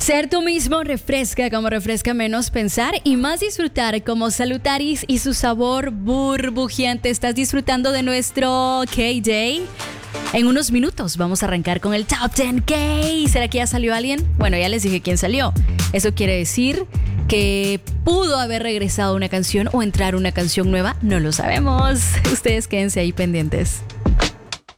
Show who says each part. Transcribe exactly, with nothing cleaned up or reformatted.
Speaker 1: Ser tú mismo refresca como refresca menos pensar y más disfrutar como Salutaris y su sabor burbujeante. Estás disfrutando de nuestro K-Day. En unos minutos vamos a arrancar con el Top diez K. ¿Será que ya salió alguien? Bueno, ya les dije quién salió. Eso quiere decir que pudo haber regresado una canción o entrar una canción nueva. No lo sabemos. Ustedes quédense ahí pendientes.